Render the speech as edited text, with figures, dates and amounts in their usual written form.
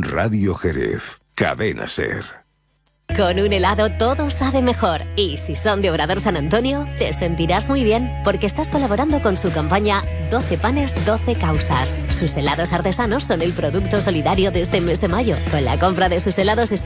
Radio Jerez. Cadena Ser. Con un helado todo sabe mejor. Y si son de Obrador San Antonio, te sentirás muy bien porque estás colaborando con su campaña 12 panes, 12 causas. Sus helados artesanos son el producto solidario de este mes de mayo. Con la compra de sus helados